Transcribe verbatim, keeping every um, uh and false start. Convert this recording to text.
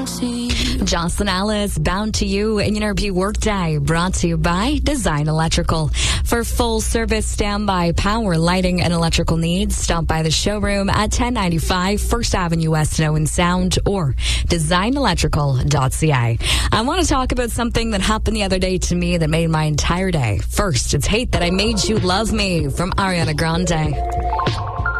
Jocelyn Ellis, Bound to You, an interview workday brought to you by Design Electrical. For full service standby power, lighting, and electrical needs, stop by the showroom at ten ninety-five First Avenue West in Owen Sound or design electrical dot c a. I want to talk about something that happened the other day to me that made my entire day. First, it's Hate That I Made You Love Me from Ariana Grande.